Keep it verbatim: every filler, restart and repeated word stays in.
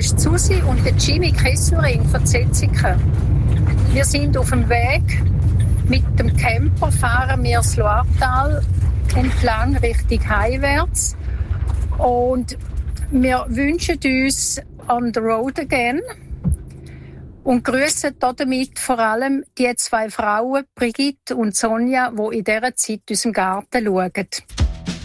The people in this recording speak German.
ist Susi und der Jimmy Kesselring von Zetziken. Wir sind auf dem Weg. Mit dem Camper fahren wir das Loiretal entlang Richtung heimwärts. Und wir wünschen uns on the road again und grüßen damit vor allem die zwei Frauen, Brigitte und Sonja, die in dieser Zeit unseren Garten schauen.